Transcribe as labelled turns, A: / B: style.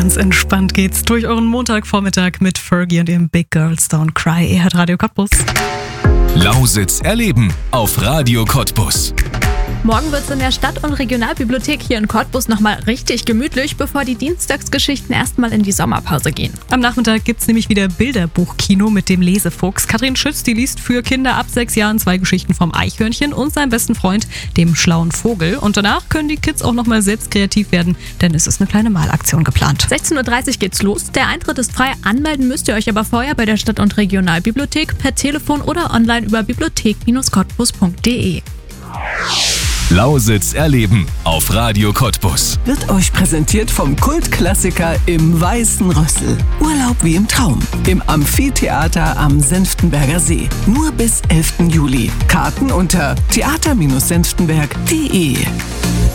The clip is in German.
A: Ganz entspannt geht's durch euren Montagvormittag mit Fergie und dem Big Girls Don't Cry. Ihr hört Radio Cottbus.
B: Lausitz erleben auf Radio Cottbus.
C: Morgen wird es in der Stadt- und Regionalbibliothek hier in Cottbus nochmal richtig gemütlich, bevor die Dienstagsgeschichten erstmal in die Sommerpause gehen.
A: Am Nachmittag gibt's nämlich wieder Bilderbuchkino mit dem Lesefuchs. Katrin Schütz, die liest für Kinder ab 6 Jahren 2 Geschichten vom Eichhörnchen und seinem besten Freund, dem schlauen Vogel. Und danach können die Kids auch nochmal selbst kreativ werden, denn es ist eine kleine Malaktion geplant.
C: 16.30 Uhr geht's los. Der Eintritt ist frei. Anmelden müsst ihr euch aber vorher bei der Stadt- und Regionalbibliothek per Telefon oder online über bibliothek-cottbus.de.
B: Lausitz erleben auf Radio Cottbus.
D: Wird euch präsentiert vom Kultklassiker Im Weißen Rössel. Urlaub wie im Traum. Im Amphitheater am Senftenberger See. Nur bis 11. Juli. Karten unter theater-senftenberg.de.